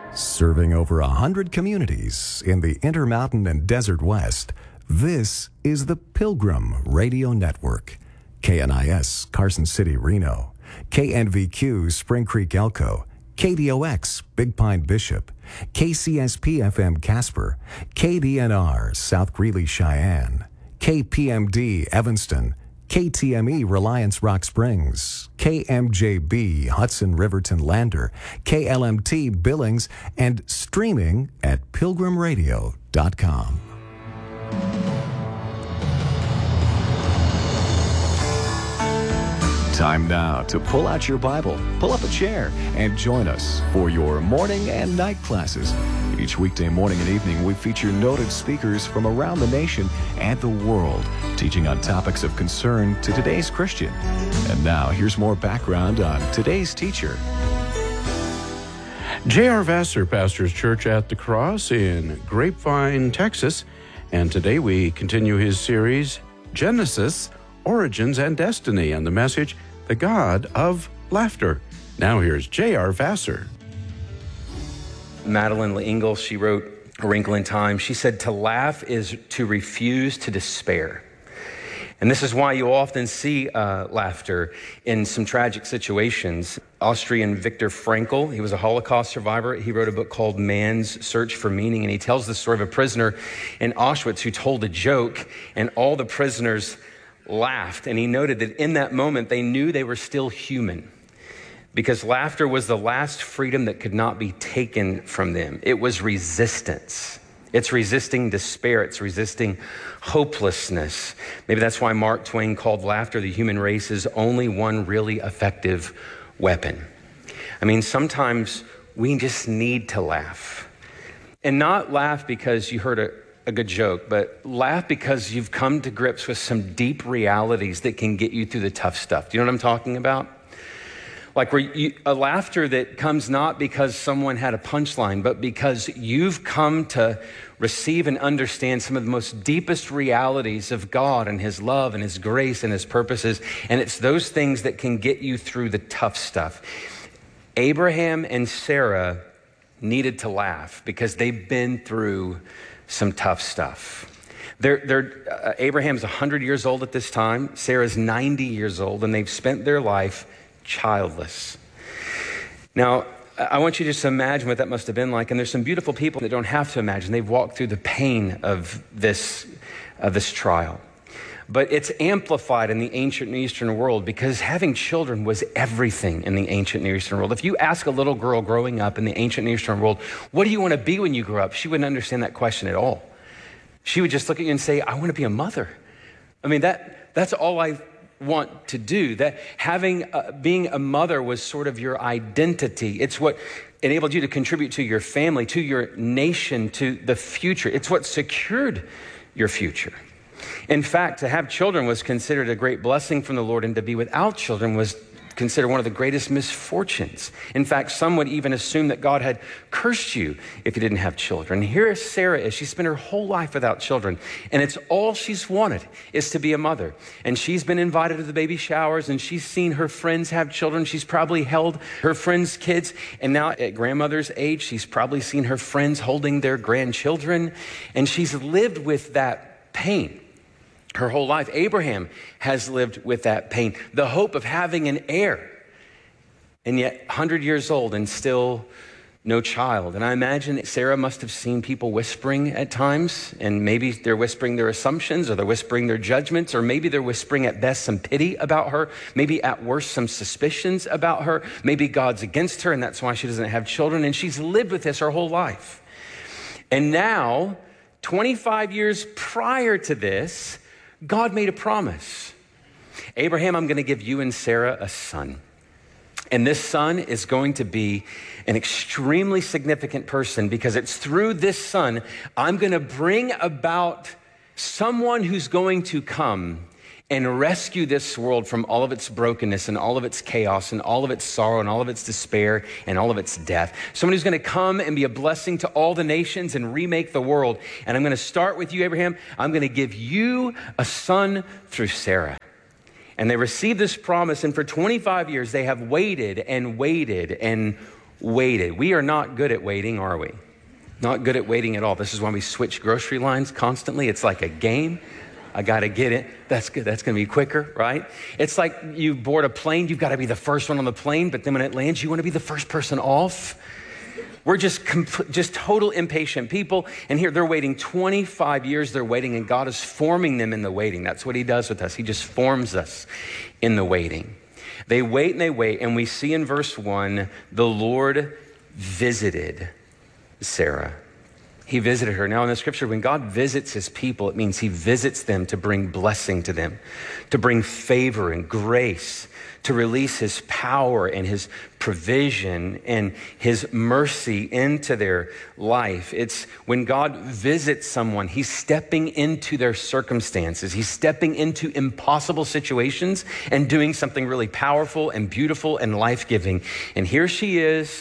Serving over 100 communities in the Intermountain and Desert West, this is the Pilgrim Radio Network. KNIS, Carson City, Reno. KNVQ, Spring Creek, Elko. KDOX, Big Pine, Bishop. KCSP-FM, Casper. KDNR, South Greeley, Cheyenne. KPMD, Evanston. KTME, Reliance Rock Springs, KMJB, Hudson Riverton Lander, KLMT, Billings, and streaming at pilgrimradio.com. Time now to pull out your Bible, pull up a chair, and join us for your morning and night classes. Each weekday morning and evening, we feature noted speakers from around the nation and the world, teaching on topics of concern to today's Christian. And now, here's more background on today's teacher. J.R. Vassar pastors Church at the Cross in Grapevine, Texas. And today we continue his series, Genesis, Origins and Destiny, and the message, The God of Laughter. Now here's J.R. Vassar. Madeleine L'Engle, she wrote A Wrinkle in Time. She said, to laugh is to refuse to despair. And this is why you often see laughter in some tragic situations. Austrian Viktor Frankl, he was a Holocaust survivor. He wrote a book called Man's Search for Meaning, and he tells the story of a prisoner in Auschwitz who told a joke, and all the prisoners laughed. And he noted that in that moment, they knew they were still human, because laughter was the last freedom that could not be taken from them. It was resistance. It's resisting despair. It's resisting hopelessness. Maybe that's why Mark Twain called laughter the human race's only one really effective weapon. I mean, sometimes we just need to laugh. And not laugh because you heard a good joke, but laugh because you've come to grips with some deep realities that can get you through the tough stuff. Do you know what I'm talking about? Like a laughter that comes not because someone had a punchline, but because you've come to receive and understand some of the most deepest realities of God and His love and His grace and His purposes. And it's those things that can get you through the tough stuff. Abraham and Sarah needed to laugh because they've been through some tough stuff. Abraham's 100 years old at this time. Sarah's 90 years old, and they've spent their life childless. Now, I want you to just imagine what that must have been like. And there's some beautiful people that don't have to imagine. They've walked through the pain of this trial. But it's amplified in the ancient Near Eastern world because having children was everything in the ancient Near Eastern world. If you ask a little girl growing up in the ancient Near Eastern world, what do you want to be when you grow up? She wouldn't understand that question at all. She would just look at you and say, I want to be a mother. I mean, that's all I want to do. That being a mother was sort of your identity. It's what enabled you to contribute to your family, to your nation, to the future. It's what secured your future. In fact, to have children was considered a great blessing from the Lord, and to be without children was considered one of the greatest misfortunes. In fact, some would even assume that God had cursed you if you didn't have children. Here Sarah is. She spent her whole life without children, and it's all she's wanted is to be a mother. And she's been invited to the baby showers, and she's seen her friends have children. She's probably held her friends' kids, and now at grandmother's age, she's probably seen her friends holding their grandchildren, and she's lived with that pain her whole life. Abraham has lived with that pain, the hope of having an heir, and yet 100 years old and still no child. And I imagine Sarah must have seen people whispering at times, and maybe they're whispering their assumptions, or they're whispering their judgments, or maybe they're whispering at best some pity about her, maybe at worst some suspicions about her. Maybe God's against her and that's why she doesn't have children, and she's lived with this her whole life. And now, 25 years prior to this, God made a promise. Abraham, I'm going to give you and Sarah a son. And this son is going to be an extremely significant person, because it's through this son I'm going to bring about someone who's going to come and rescue this world from all of its brokenness and all of its chaos and all of its sorrow and all of its despair and all of its death. Someone who's going to come and be a blessing to all the nations and remake the world. And I'm going to start with you, Abraham. I'm going to give you a son through Sarah. And they received this promise, and for 25 years they have waited and waited and waited. We are not good at waiting, are we? Not good at waiting at all. This is why we switch grocery lines constantly. It's like a game. I got to get it. That's good. That's going to be quicker, right? It's like you board a plane. You've got to be the first one on the plane, but then when it lands, you want to be the first person off. We're just total impatient people. And here they're waiting 25 years. They're waiting, and God is forming them in the waiting. That's what he does with us. He just forms us in the waiting. They wait and they wait. And we see in verse 1, the Lord visited Sarah. He visited her. Now in the scripture, when God visits his people, it means he visits them to bring blessing to them, to bring favor and grace, to release his power and his provision and his mercy into their life. It's when God visits someone, he's stepping into their circumstances. He's stepping into impossible situations and doing something really powerful and beautiful and life-giving. And here she is,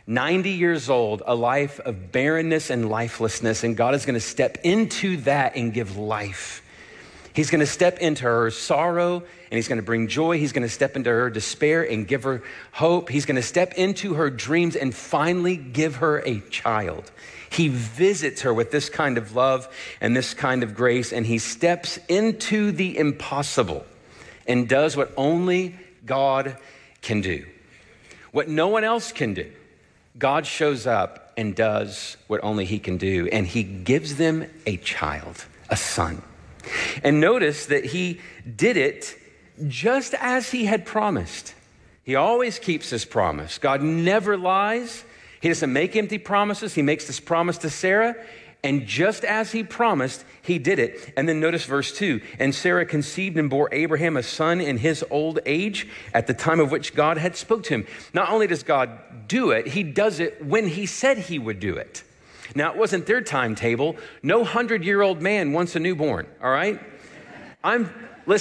90 years old, a life of barrenness and lifelessness, and God is going to step into that and give life. He's going to step into her sorrow, and he's going to bring joy. He's going to step into her despair and give her hope. He's going to step into her dreams and finally give her a child. He visits her with this kind of love and this kind of grace, and he steps into the impossible and does what only God can do, what no one else can do. God shows up and does what only he can do, and he gives them a child, a son. And notice that he did it just as he had promised. He always keeps his promise. God never lies. He doesn't make empty promises. He makes this promise to Sarah, and just as he promised, he did it. And then notice verse 2, and Sarah conceived and bore Abraham a son in his old age at the time of which God had spoke to him. Not only does God do it, he does it when he said he would do it. Now, it wasn't their timetable. No 100-year-old man wants a newborn, all right? I'm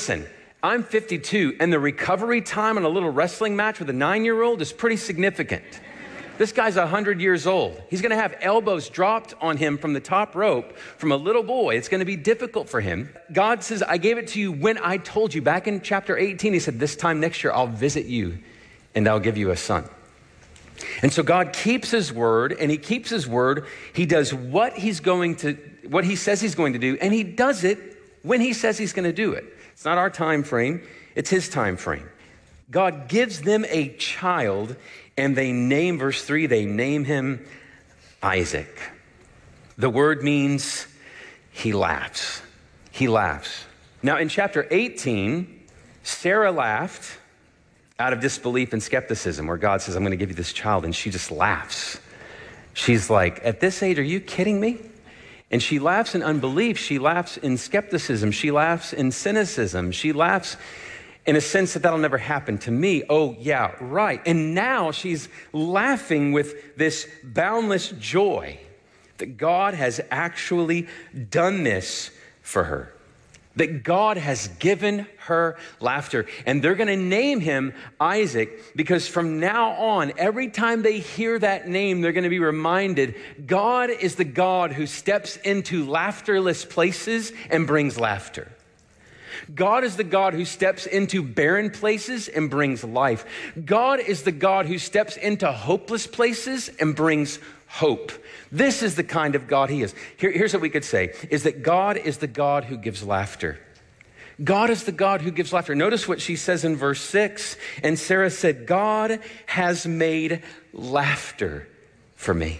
52, and the recovery time on a little wrestling match with a 9-year-old is pretty significant. This guy's 100 years old. He's going to have elbows dropped on him from the top rope from a little boy. It's going to be difficult for him. God says, I gave it to you when I told you. Back in chapter 18, he said, this time next year, I'll visit you and I'll give you a son. And so God keeps his word, and he keeps his word. He does what he says he's going to do, and he does it when he says he's going to do it. It's not our time frame. It's his time frame. God gives them a child, and they name, verse 3, they name him Isaac. The word means he laughs. He laughs. Now in chapter 18, Sarah laughed out of disbelief and skepticism, where God says, I'm going to give you this child, and she just laughs. She's like, at this age, are you kidding me? And she laughs in unbelief. She laughs in skepticism. She laughs in cynicism. She laughs in a sense that that'll never happen to me. Oh, yeah, right. And now she's laughing with this boundless joy that God has actually done this for her, that God has given her laughter. And they're going to name him Isaac, because from now on, every time they hear that name, they're going to be reminded God is the God who steps into laughterless places and brings laughter. God is the God who steps into barren places and brings life. God is the God who steps into hopeless places and brings hope. This is the kind of God he is. Here's what we could say, is that God is the God who gives laughter. God is the God who gives laughter. Notice what she says in verse 6. And Sarah said, God has made laughter for me.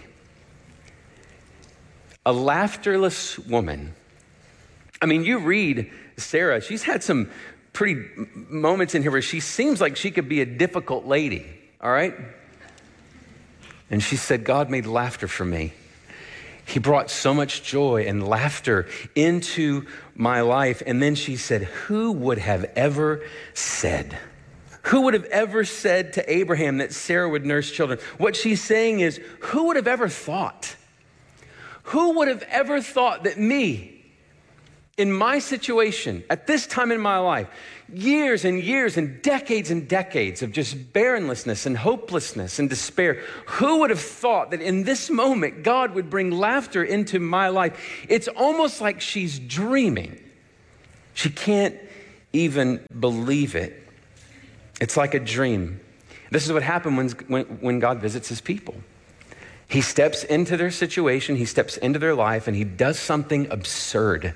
A laughterless woman. I mean, you read Sarah, she's had some pretty moments in here where she seems like she could be a difficult lady, all right? And she said, God made laughter for me. He brought so much joy and laughter into my life. And then she said, who would have ever said? Who would have ever said to Abraham that Sarah would nurse children? What she's saying is, who would have ever thought? Who would have ever thought that me, in my situation, at this time in my life, years and years and decades of just barrenlessness and hopelessness and despair, who would have thought that in this moment God would bring laughter into my life? It's almost like she's dreaming. She can't even believe it. It's like a dream. This is what happened when God visits his people. He steps into their situation, he steps into their life, and he does something absurd.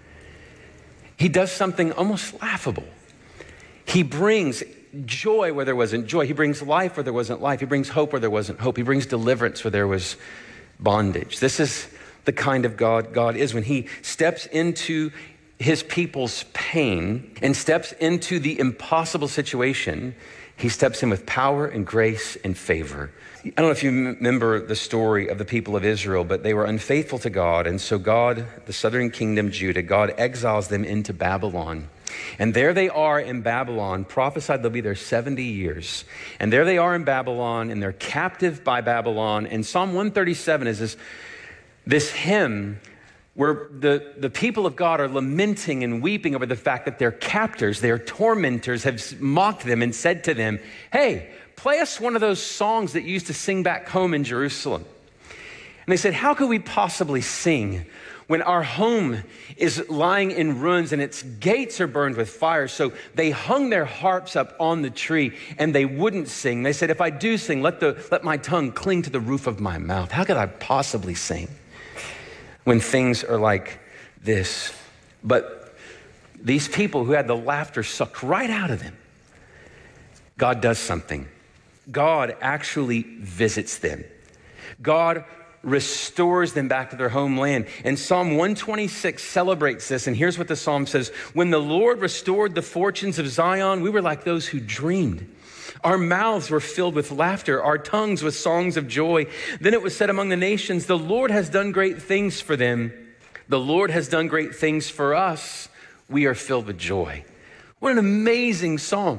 He does something almost laughable. He brings joy where there wasn't joy. He brings life where there wasn't life. He brings hope where there wasn't hope. He brings deliverance where there was bondage. This is the kind of God God is. When he steps into his people's pain and steps into the impossible situation, he steps in with power and grace and favor. I don't know if you remember the story of the people of Israel, but they were unfaithful to God. And so God, the southern kingdom, Judah, God exiles them into Babylon. And there they are in Babylon, prophesied they'll be there 70 years. And there they are in Babylon, and they're captive by Babylon. And Psalm 137 is this hymn where the people of God are lamenting and weeping over the fact that their captors, their tormentors have mocked them and said to them, hey, play us one of those songs that you used to sing back home in Jerusalem. And they said, how could we possibly sing when our home is lying in ruins and its gates are burned with fire? So they hung their harps up on the tree and they wouldn't sing. They said, if I do sing, let my tongue cling to the roof of my mouth. How could I possibly sing when things are like this? But these people who had the laughter sucked right out of them, God does something. God actually visits them. God restores them back to their homeland. And Psalm 126 celebrates this. And here's what the psalm says. When the Lord restored the fortunes of Zion, we were like those who dreamed. Our mouths were filled with laughter, our tongues with songs of joy. Then it was said among the nations, the Lord has done great things for them. The Lord has done great things for us. We are filled with joy. What an amazing song.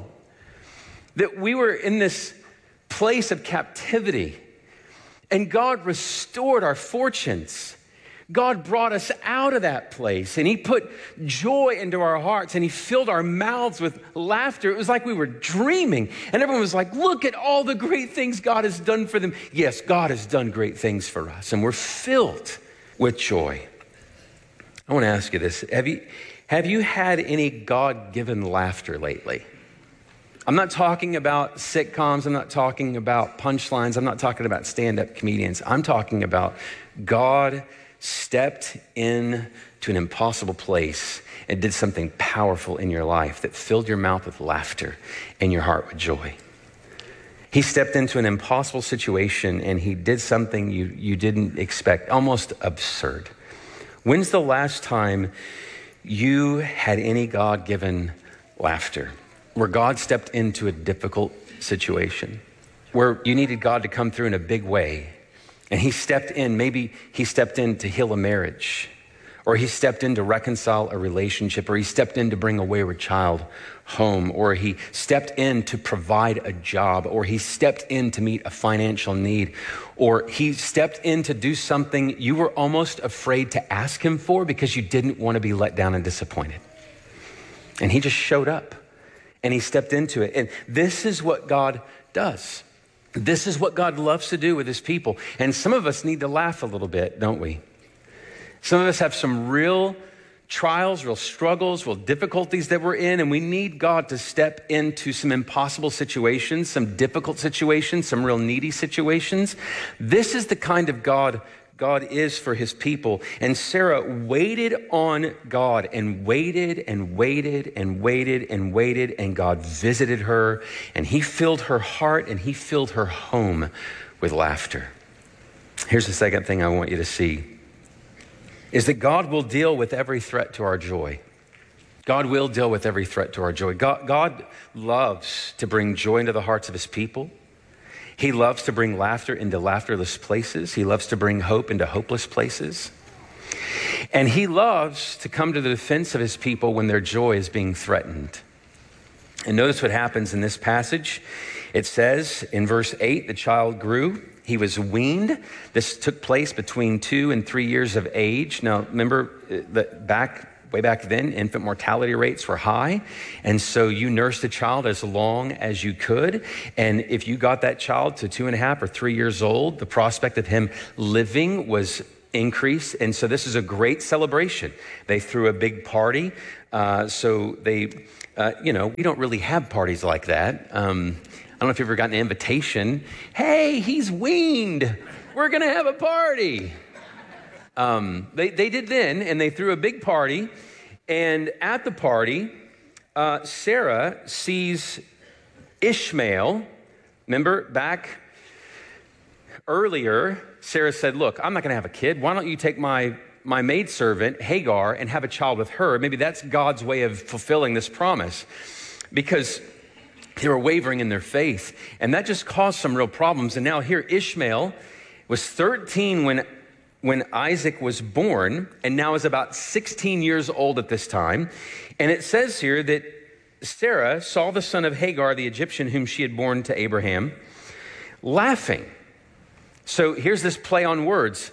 That we were in this place of captivity and God restored our fortunes. God brought us out of that place and he put joy into our hearts and he filled our mouths with laughter. It was like we were dreaming and everyone was like, look at all the great things God has done for them. Yes, God has done great things for us and we're filled with joy. I want to ask you this. Have you had any God-given laughter lately? I'm not talking about sitcoms. I'm not talking about punchlines. I'm not talking about stand-up comedians. I'm talking about God stepped into an impossible place and did something powerful in your life that filled your mouth with laughter and your heart with joy. He stepped into an impossible situation and he did something you didn't expect, almost absurd. When's the last time you had any God-given laughter? Where God stepped into a difficult situation, where you needed God to come through in a big way. And he stepped in, maybe he stepped in to heal a marriage, or he stepped in to reconcile a relationship, or he stepped in to bring a wayward child home, or he stepped in to provide a job, or he stepped in to meet a financial need, or he stepped in to do something you were almost afraid to ask him for because you didn't want to be let down and disappointed. And he just showed up. And he stepped into it. And this is what God does. This is what God loves to do with his people. And some of us need to laugh a little bit, don't we? Some of us have some real trials, real struggles, real difficulties that we're in. And we need God to step into some impossible situations, some difficult situations, some real needy situations. This is the kind of God is for his people. And Sarah waited on God and waited and waited and waited and waited, and God visited her and he filled her heart and he filled her home with laughter. Here's the second thing I want you to see is that God will deal with every threat to our joy. God will deal with every threat to our joy. God loves to bring joy into the hearts of his people. He loves to bring laughter into laughterless places. He loves to bring hope into hopeless places. And he loves to come to the defense of his people when their joy is being threatened. And notice what happens in this passage. It says in verse 8, the child grew. He was weaned. This took place between 2 and 3 years of age. Now, remember that way back then, infant mortality rates were high. And so you nursed a child as long as you could. And if you got that child to 2.5 or 3 years old, the prospect of him living was increased. And so this is a great celebration. They threw a big party. We don't really have parties like that. I don't know if you've ever gotten an invitation. Hey, he's weaned. We're going to have a party. They did then, and they threw a big party. And at the party, Sarah sees Ishmael. Remember back earlier, Sarah said, look, I'm not going to have a kid. Why don't you take my maidservant, Hagar, and have a child with her? Maybe that's God's way of fulfilling this promise, because they were wavering in their faith. And that just caused some real problems. And now here Ishmael was 13 when Isaac was born, and now is about 16 years old at this time. And it says here that Sarah saw the son of Hagar, the Egyptian, whom she had borne to Abraham, laughing. So here's this play on words.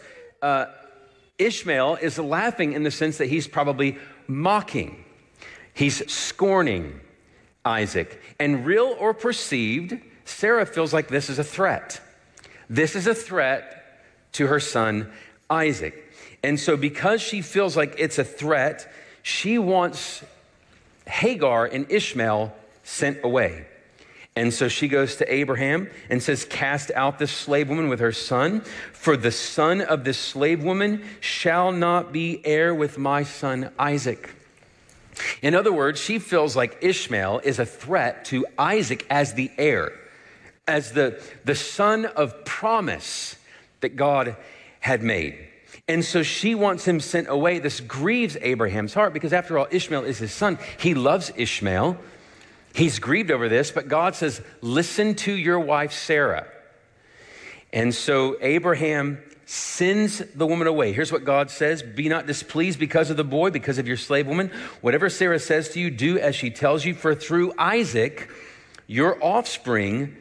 Ishmael is laughing in the sense that he's probably mocking. He's scorning Isaac. And real or perceived, Sarah feels like this is a threat. This is a threat to her son Isaac. And so because she feels like it's a threat, she wants Hagar and Ishmael sent away. And so she goes to Abraham and says, cast out this slave woman with her son, for the son of this slave woman shall not be heir with my son Isaac. In other words, she feels like Ishmael is a threat to Isaac as the heir, as the son of promise that God had made. And so she wants him sent away. This grieves Abraham's heart because after all, Ishmael is his son. He loves Ishmael. He's grieved over this, but God says, listen to your wife, Sarah. And so Abraham sends the woman away. Here's what God says. Be not displeased because of the boy, because of your slave woman. Whatever Sarah says to you, do as she tells you, for through Isaac, your offspring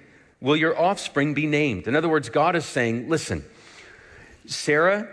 be named. In other words, God is saying, listen, Sarah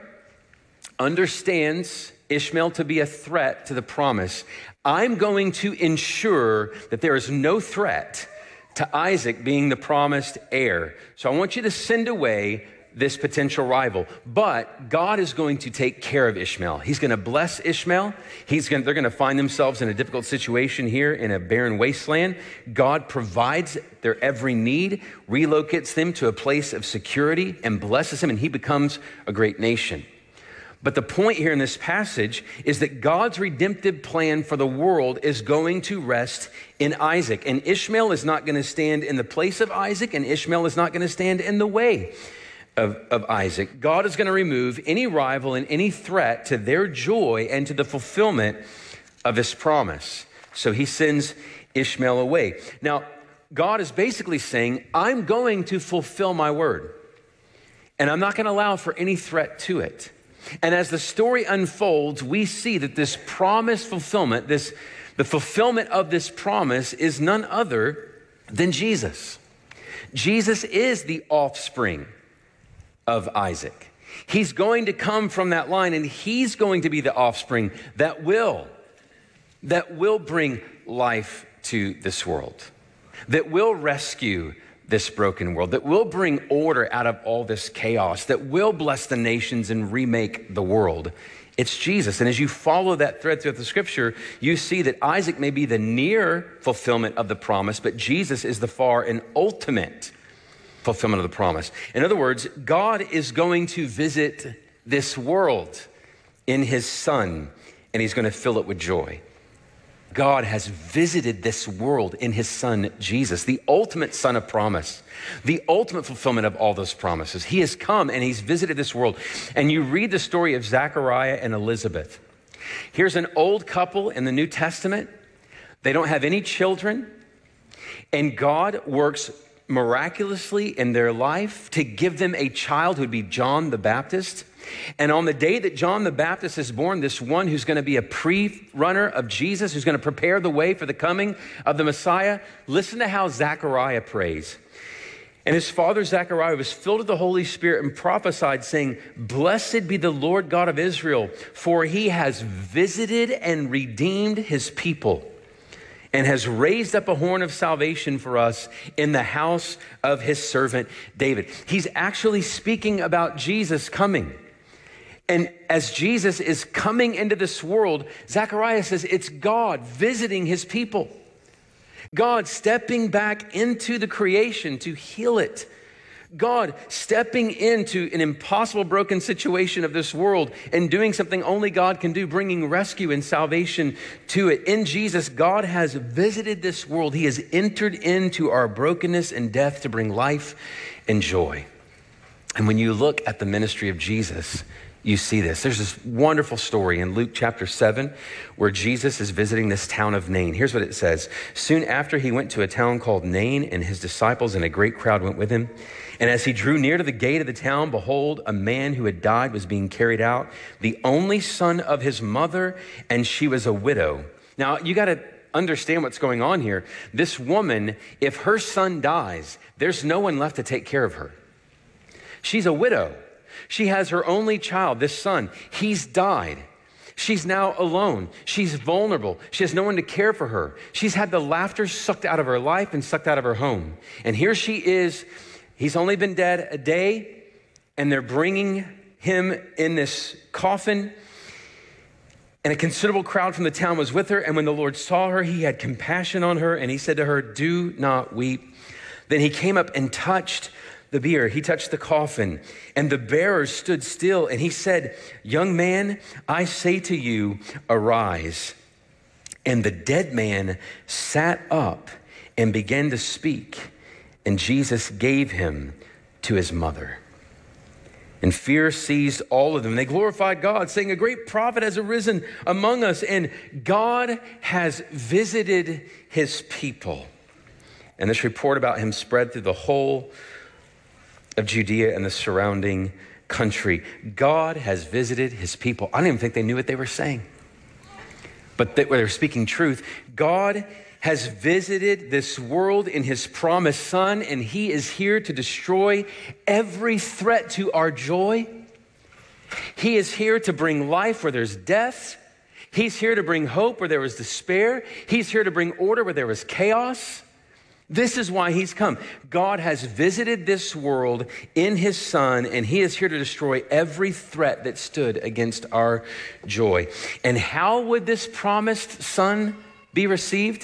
understands Ishmael to be a threat to the promise. I'm going to ensure that there is no threat to Isaac being the promised heir. So I want you to send away this potential rival. But God is going to take care of Ishmael. He's going to bless Ishmael. They're going to find themselves in a difficult situation here in a barren wasteland. God provides their every need, relocates them to a place of security, and blesses him, and he becomes a great nation. But the point here in this passage is that God's redemptive plan for the world is going to rest in Isaac. And Ishmael is not going to stand in the place of Isaac, and Ishmael is not going to stand in the way of Isaac. God is going to remove any rival and any threat to their joy and to the fulfillment of his promise. So he sends Ishmael away. Now, God is basically saying, I'm going to fulfill my word, and I'm not going to allow for any threat to it. And as the story unfolds, we see that this promise fulfillment, the fulfillment of this promise is none other than Jesus. Jesus is the offspring of Isaac. He's going to come from that line, and he's going to be the offspring that will bring life to this world, that will rescue this broken world, that will bring order out of all this chaos, that will bless the nations and remake the world. It's Jesus. And as you follow that thread throughout the scripture, you see that Isaac may be the near fulfillment of the promise, but Jesus is the far and ultimate fulfillment of the promise. In other words, God is going to visit this world in his son, and he's going to fill it with joy. God has visited this world in his son, Jesus, the ultimate son of promise, the ultimate fulfillment of all those promises. He has come and he's visited this world. And you read the story of Zechariah and Elizabeth. Here's an old couple in the New Testament. They don't have any children, and God works miraculously in their life to give them a child who would be John the Baptist. And on the day that John the Baptist is born, this one who's going to be a pre-runner of Jesus, who's going to prepare the way for the coming of the Messiah, listen to how Zechariah prays. And his father Zechariah was filled with the Holy Spirit and prophesied, saying, "Blessed be the Lord God of Israel, for he has visited and redeemed his people, and has raised up a horn of salvation for us in the house of his servant David." He's actually speaking about Jesus coming. And as Jesus is coming into this world, Zechariah says it's God visiting his people. God stepping back into the creation to heal it. God stepping into an impossible broken situation of this world and doing something only God can do, bringing rescue and salvation to it. In Jesus, God has visited this world. He has entered into our brokenness and death to bring life and joy. And when you look at the ministry of Jesus, you see this. There's this wonderful story in Luke chapter 7 where Jesus is visiting this town of Nain. Here's what it says. Soon after he went to a town called Nain, and his disciples and a great crowd went with him. And as he drew near to the gate of the town, behold, a man who had died was being carried out, the only son of his mother, and she was a widow. Now, you got to understand what's going on here. This woman, if her son dies, there's no one left to take care of her. She's a widow. She has her only child, this son. He's died. She's now alone. She's vulnerable. She has no one to care for her. She's had the laughter sucked out of her life and sucked out of her home. And here she is. He's only been dead a day, and they're bringing him in this coffin. And a considerable crowd from the town was with her. And when the Lord saw her, he had compassion on her, and he said to her, "Do not weep." Then he came up and touched the bier. He touched the coffin, and the bearers stood still. And he said, "Young man, I say to you, arise." And the dead man sat up and began to speak. And Jesus gave him to his mother. And fear seized all of them. They glorified God, saying, "A great prophet has arisen among us, and God has visited his people." And this report about him spread through the whole of Judea and the surrounding country. God has visited his people. I don't even think they knew what they were saying, but they were speaking truth. God has visited this world in his promised son, and he is here to destroy every threat to our joy. He is here to bring life where there's death. He's here to bring hope where there was despair. He's here to bring order where there was chaos. This is why he's come. God has visited this world in his son, and he is here to destroy every threat that stood against our joy. And how would this promised son be received?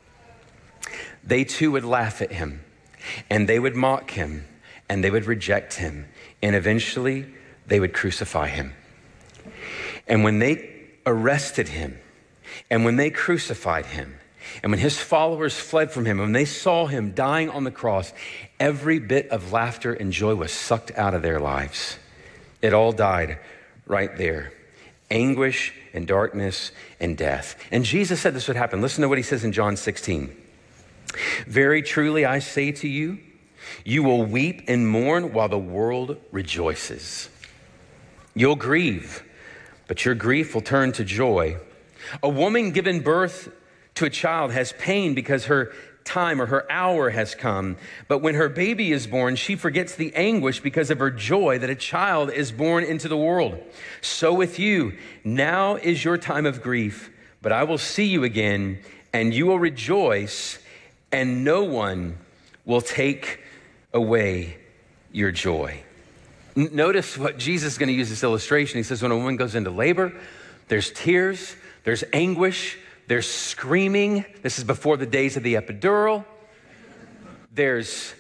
They too would laugh at him, and they would mock him, and they would reject him, and eventually they would crucify him. And when they arrested him, and when they crucified him, and when his followers fled from him, and when they saw him dying on the cross, every bit of laughter and joy was sucked out of their lives. It all died right there. Anguish and darkness and death. And Jesus said this would happen. Listen to what he says in John 16. "Very truly I say to you, you will weep and mourn while the world rejoices. You'll grieve, but your grief will turn to joy. A woman given birth to a child has pain because her time or her hour has come. But when her baby is born, she forgets the anguish because of her joy that a child is born into the world. So with you, now is your time of grief, but I will see you again, and you will rejoice, and no one will take away your joy." Notice what Jesus is going to use this illustration. He says when a woman goes into labor, there's tears, there's anguish, there's screaming. This is before the days of the epidural. There's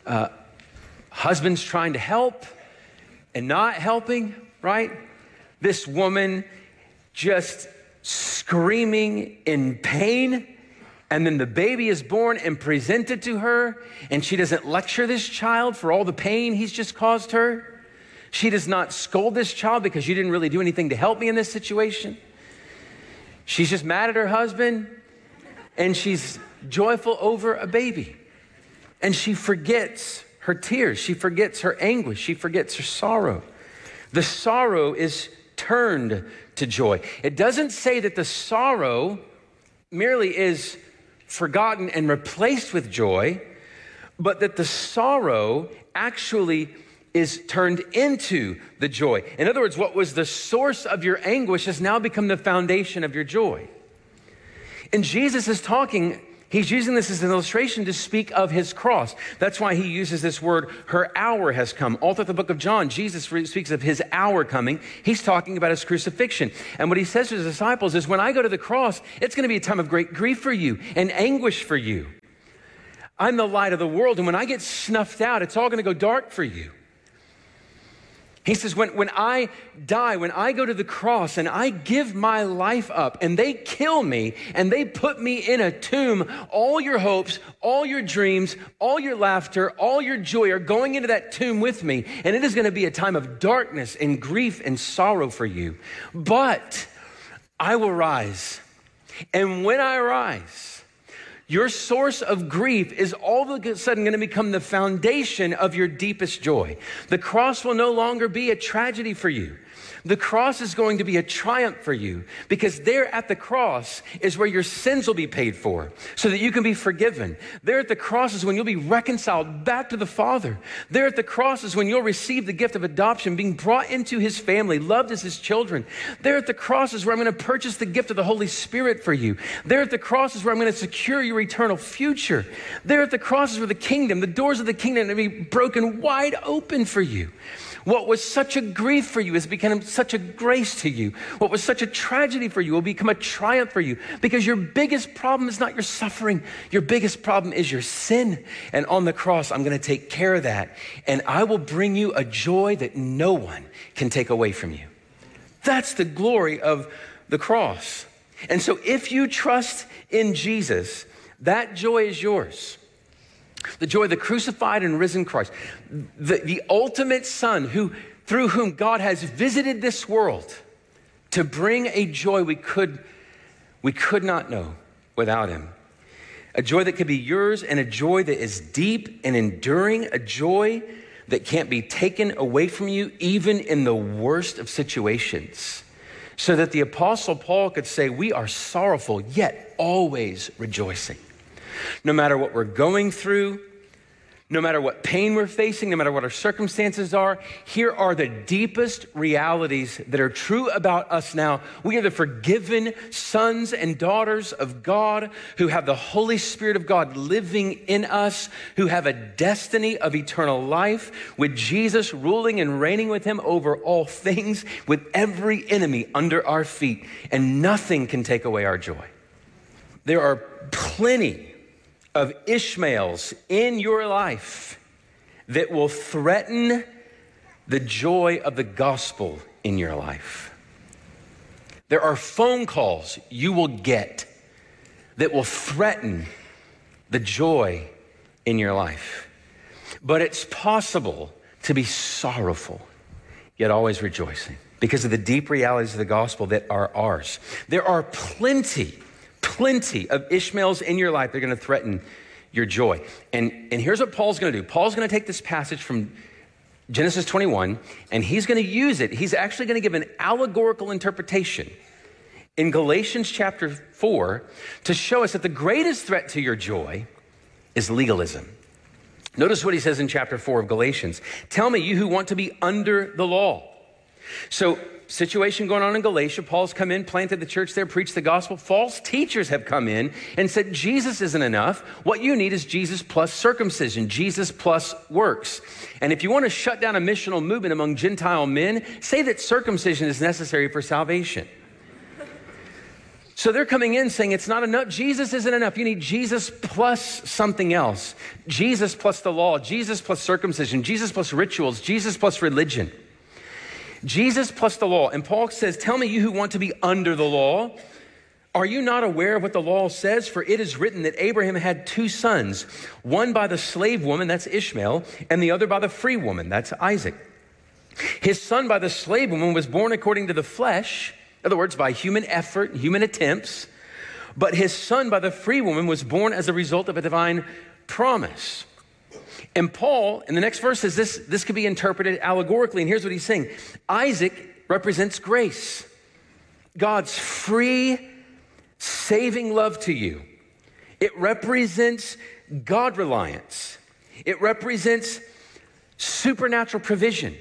husbands trying to help and not helping, right? This woman just screaming in pain. And then the baby is born and presented to her, and she doesn't lecture this child for all the pain he's just caused her. She does not scold this child because you didn't really do anything to help me in this situation. She's just mad at her husband, and she's joyful over a baby. And she forgets her tears. She forgets her anguish. She forgets her sorrow. The sorrow is turned to joy. It doesn't say that the sorrow merely is forgotten and replaced with joy, but that the sorrow actually is turned into the joy. In other words, what was the source of your anguish has now become the foundation of your joy. And Jesus is talking He's using this as an illustration to speak of his cross. That's why he uses this word, her hour has come. All through the book of John, Jesus speaks of his hour coming. He's talking about his crucifixion. And what he says to his disciples is, when I go to the cross, it's going to be a time of great grief for you and anguish for you. I'm the light of the world, and when I get snuffed out, it's all going to go dark for you. He says, when I die, when I go to the cross and I give my life up and they kill me and they put me in a tomb, all your hopes, all your dreams, all your laughter, all your joy are going into that tomb with me. And it is going to be a time of darkness and grief and sorrow for you. But I will rise. And when I rise, your source of grief is all of a sudden going to become the foundation of your deepest joy. The cross will no longer be a tragedy for you. The cross is going to be a triumph for you, because there at the cross is where your sins will be paid for so that you can be forgiven. There at the cross is when you'll be reconciled back to the Father. There at the cross is when you'll receive the gift of adoption, being brought into his family, loved as his children. There at the cross is where I'm going to purchase the gift of the Holy Spirit for you. There at the cross is where I'm going to secure your eternal future. There at the cross is where the kingdom, the doors of the kingdom are going to be broken wide open for you. What was such a grief for you has become such a grace to you. What was such a tragedy for you will become a triumph for you, because your biggest problem is not your suffering. Your biggest problem is your sin. And on the cross, I'm going to take care of that. And I will bring you a joy that no one can take away from you. That's the glory of the cross. And so if you trust in Jesus, that joy is yours. The joy of the crucified and risen Christ, the ultimate Son through whom God has visited this world to bring a joy we could not know without him. A joy that could be yours, and a joy that is deep and enduring, a joy that can't be taken away from you even in the worst of situations. So that the Apostle Paul could say, we are sorrowful, yet always rejoicing. No matter what we're going through, no matter what pain we're facing, no matter what our circumstances are, here are the deepest realities that are true about us now. We are the forgiven sons and daughters of God who have the Holy Spirit of God living in us, who have a destiny of eternal life with Jesus ruling and reigning with him over all things, with every enemy under our feet, and nothing can take away our joy. There are plenty of Ishmaels in your life that will threaten the joy of the gospel in your life. There are phone calls you will get that will threaten the joy in your life. But it's possible to be sorrowful, yet always rejoicing, because of the deep realities of the gospel that are ours. There are plenty of Ishmaels in your life that are going to threaten your joy. And here's what Paul's going to do. Paul's going to take this passage from Genesis 21, and he's going to use it. He's actually going to give an allegorical interpretation in Galatians chapter 4 to show us that the greatest threat to your joy is legalism. Notice what he says in chapter 4 of Galatians. Tell me, you who want to be under the law. So, situation going on in Galatia. Paul's come in, planted the church there, preached the gospel. False teachers have come in and said, Jesus isn't enough. What you need is Jesus plus circumcision, Jesus plus works. And if you want to shut down a missional movement among Gentile men, say that circumcision is necessary for salvation. So they're coming in saying it's not enough. Jesus isn't enough. You need Jesus plus something else. Jesus plus the law, Jesus plus circumcision, Jesus plus rituals, Jesus plus religion. Jesus plus the law. And Paul says, tell me, you who want to be under the law, are you not aware of what the law says? For it is written that Abraham had two sons, one by the slave woman, that's Ishmael, and the other by the free woman, that's Isaac. His son by the slave woman was born according to the flesh, in other words, by human effort, human attempts, but his son by the free woman was born as a result of a divine promise. And Paul, in the next verse, says this could be interpreted allegorically. And here's what he's saying. Isaac represents grace. God's free, saving love to you. It represents God reliance. It represents supernatural provision.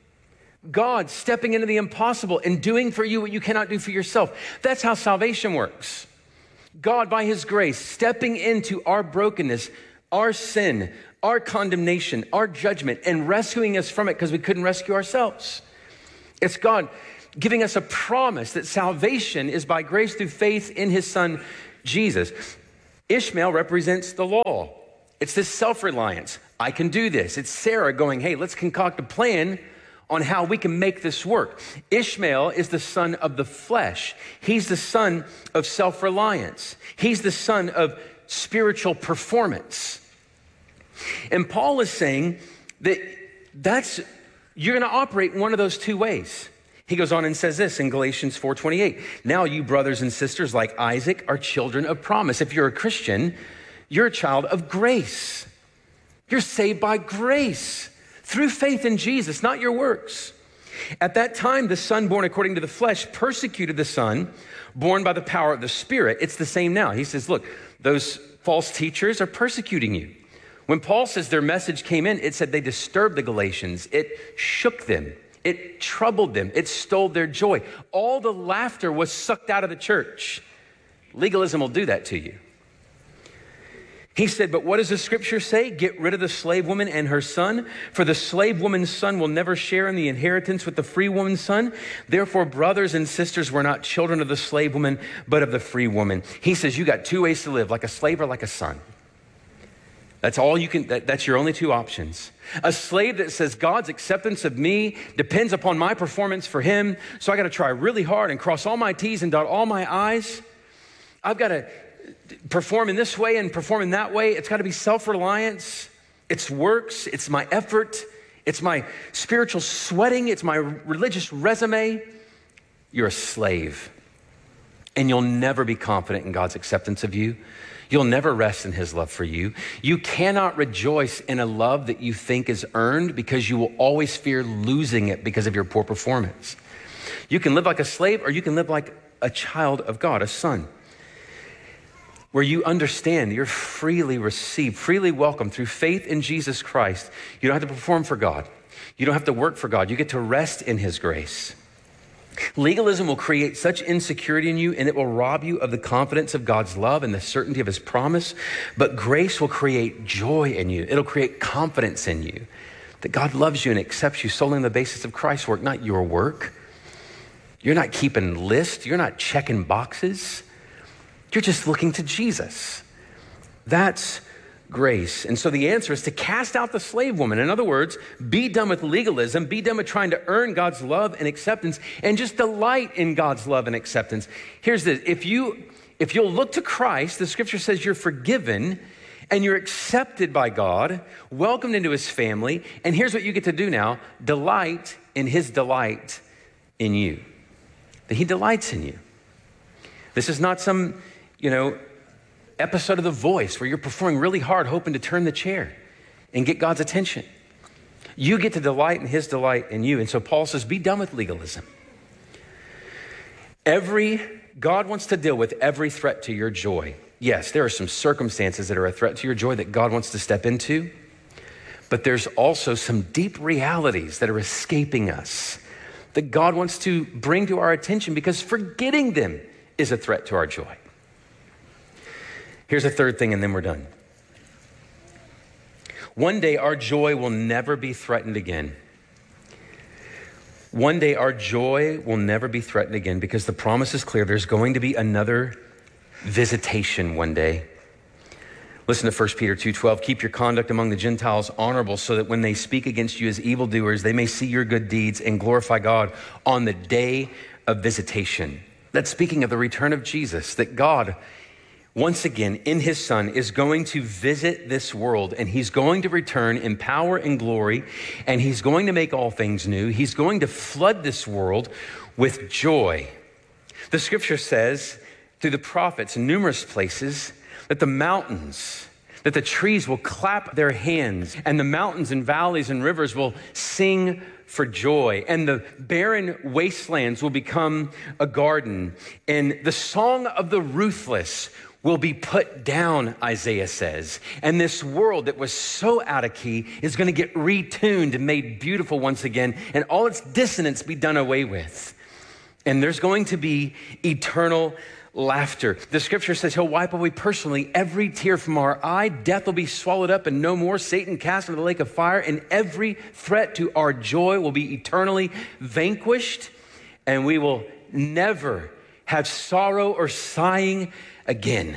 God stepping into the impossible and doing for you what you cannot do for yourself. That's how salvation works. God, by his grace, stepping into our brokenness, our sin, our condemnation, our judgment, and rescuing us from it because we couldn't rescue ourselves. It's God giving us a promise that salvation is by grace through faith in his son, Jesus. Ishmael represents the law. It's this self-reliance. I can do this. It's Sarah going, hey, let's concoct a plan on how we can make this work. Ishmael is the son of the flesh. He's the son of self-reliance. He's the son of spiritual performance. And Paul is saying that you're going to operate one of those two ways. He goes on and says this in Galatians 4:28. Now you brothers and sisters like Isaac are children of promise. If you're a Christian, you're a child of grace. You're saved by grace through faith in Jesus, not your works. At that time, the son born according to the flesh persecuted the son born by the power of the Spirit. It's the same now. He says, look, those false teachers are persecuting you. When Paul says their message came in, it said they disturbed the Galatians. It shook them. It troubled them. It stole their joy. All the laughter was sucked out of the church. Legalism will do that to you. He said, but what does the scripture say? Get rid of the slave woman and her son, for the slave woman's son will never share in the inheritance with the free woman's son. Therefore, brothers and sisters, we're not children of the slave woman, but of the free woman. He says, you got two ways to live, like a slave or like a son. That's all you can, that's your only two options. A slave that says God's acceptance of me depends upon my performance for him. So I got to try really hard and cross all my T's and dot all my I's. I've got to perform in this way and perform in that way. It's got to be self-reliance. It's works. It's my effort. It's my spiritual sweating. It's my religious resume. You're a slave. And you'll never be confident in God's acceptance of you. You'll never rest in his love for you. You cannot rejoice in a love that you think is earned because you will always fear losing it because of your poor performance. You can live like a slave or you can live like a child of God, a son, where you understand you're freely received, freely welcomed through faith in Jesus Christ. You don't have to perform for God. You don't have to work for God. You get to rest in his grace. Legalism will create such insecurity in you and it will rob you of the confidence of God's love and the certainty of his promise. But grace will create joy in you. It'll create confidence in you that God loves you and accepts you solely on the basis of Christ's work, not your work. You're not keeping lists. You're not checking boxes. You're just looking to Jesus. That's grace. And so the answer is to cast out the slave woman. In other words, be done with legalism, be done with trying to earn God's love and acceptance, and just delight in God's love and acceptance. Here's this. If you'll look to Christ, the scripture says you're forgiven and you're accepted by God, welcomed into his family. And here's what you get to do now. Delight in his delight in you. That he delights in you. This is not some, episode of The Voice where you're performing really hard hoping to turn the chair and get God's attention. You get to delight in his delight in you. And so Paul says, be done with legalism. God wants to deal with every threat to your joy. Yes, there are some circumstances that are a threat to your joy that God wants to step into, but there's also some deep realities that are escaping us that God wants to bring to our attention because forgetting them is a threat to our joy. Here's a third thing, and then we're done. One day, our joy will never be threatened again. One day, our joy will never be threatened again because the promise is clear. There's going to be another visitation one day. Listen to 1 Peter 2:12. Keep your conduct among the Gentiles honorable so that when they speak against you as evildoers, they may see your good deeds and glorify God on the day of visitation. That's speaking of the return of Jesus, that God, once again, in his son, is going to visit this world and he's going to return in power and glory and he's going to make all things new. He's going to flood this world with joy. The scripture says through the prophets in numerous places that the mountains, that the trees will clap their hands and the mountains and valleys and rivers will sing for joy, and the barren wastelands will become a garden, and the song of the ruthless will be put down, Isaiah says. And this world that was so out of key is going to get retuned and made beautiful once again, and all its dissonance be done away with. And there's going to be eternal laughter. The scripture says he'll wipe away personally every tear from our eye. Death will be swallowed up and no more. Satan cast into the lake of fire, and every threat to our joy will be eternally vanquished, and we will never have sorrow or sighing again.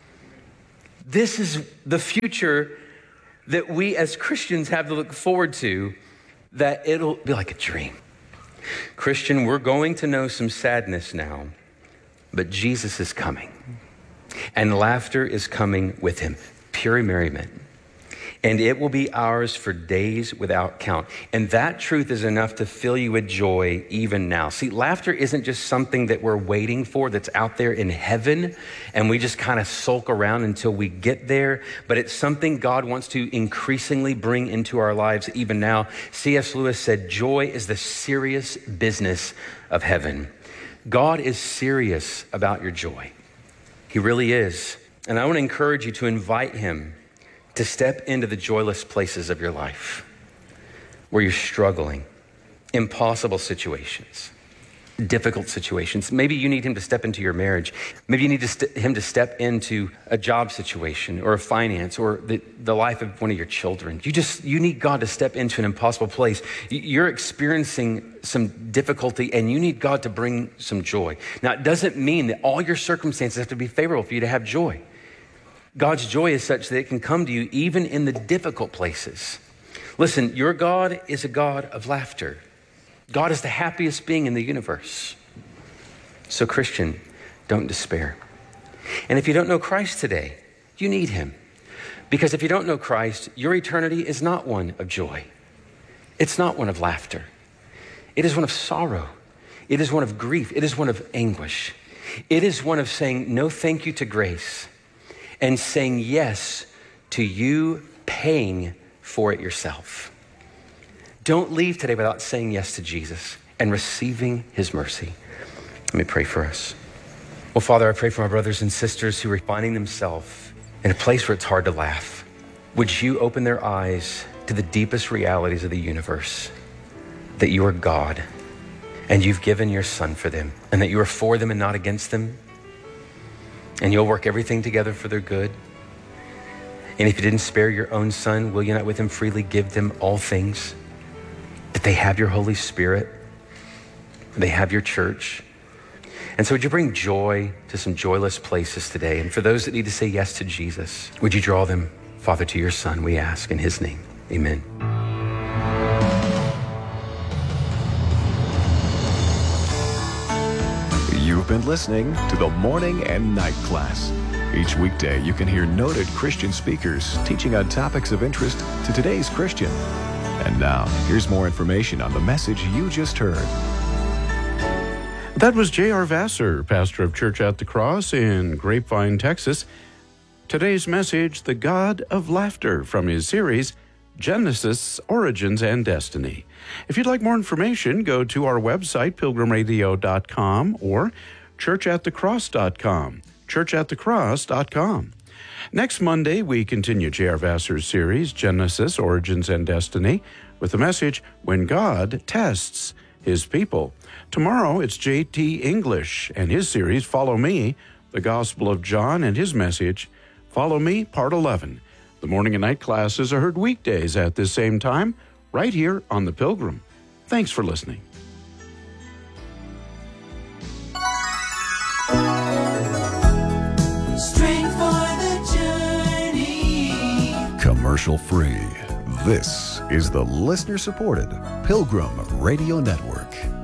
This is the future that we as Christians have to look forward to, that it'll be like a dream. Christian, we're going to know some sadness now, but Jesus is coming, and laughter is coming with him, pure merriment. And it will be ours for days without count. And that truth is enough to fill you with joy even now. See, laughter isn't just something that we're waiting for that's out there in heaven and we just kind of sulk around until we get there, but it's something God wants to increasingly bring into our lives even now. C.S. Lewis said, joy is the serious business of heaven. God is serious about your joy. He really is. And I want to encourage you to invite him to step into the joyless places of your life where you're struggling, impossible situations, difficult situations. Maybe you need him to step into your marriage. Maybe you need him to step into a job situation or a finance or the life of one of your children. You need God to step into an impossible place. You're experiencing some difficulty and you need God to bring some joy. Now, it doesn't mean that all your circumstances have to be favorable for you to have joy. God's joy is such that it can come to you even in the difficult places. Listen, your God is a God of laughter. God is the happiest being in the universe. So Christian, don't despair. And if you don't know Christ today, you need him. Because if you don't know Christ, your eternity is not one of joy. It's not one of laughter. It is one of sorrow. It is one of grief. It is one of anguish. It is one of saying no thank you to grace and saying yes to you paying for it yourself. Don't leave today without saying yes to Jesus and receiving his mercy. Let me pray for us. Well, Father, I pray for my brothers and sisters who are finding themselves in a place where it's hard to laugh. Would you open their eyes to the deepest realities of the universe, that you are God and you've given your son for them, and that you are for them and not against them, and you'll work everything together for their good. And if you didn't spare your own son, will you not with him freely give them all things? That they have your Holy Spirit, they have your church. And so would you bring joy to some joyless places today? And for those that need to say yes to Jesus, would you draw them, Father, to your son, we ask in his name, amen. You've been listening to the Morning and Night Class. Each weekday, you can hear noted Christian speakers teaching on topics of interest to today's Christian. And now, here's more information on the message you just heard. That was J.R. Vassar, pastor of Church at the Cross in Grapevine, Texas. Today's message, The God of Laughter, from his series, Genesis, Origins, and Destiny. If you'd like more information, go to our website, pilgrimradio.com or churchatthecross.com, churchatthecross.com. Next Monday, we continue J.R. Vassar's series, Genesis, Origins, and Destiny, with the message, When God Tests His People. Tomorrow, it's J.T. English and his series, Follow Me, the Gospel of John, and his message, Follow Me, Part 11. The morning and night classes are heard weekdays at this same time, right here on The Pilgrim. Thanks for listening. Strength for the journey. Commercial free. This is the listener-supported Pilgrim Radio Network.